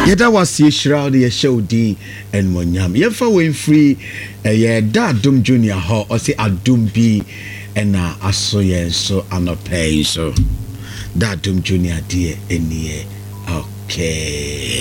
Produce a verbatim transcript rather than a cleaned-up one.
Yeda was ye shroud ye show di and monyam. Yefa we free ye da Dum Junior ho or say Adum B and na aso ye so anopay so. Da Dum Junior dear any okay.